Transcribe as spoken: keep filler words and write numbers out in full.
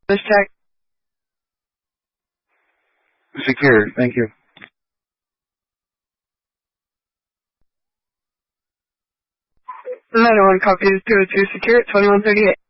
Let's check. Secure, thank you. Another one copy is two oh two secure at twenty-one thirty-eight.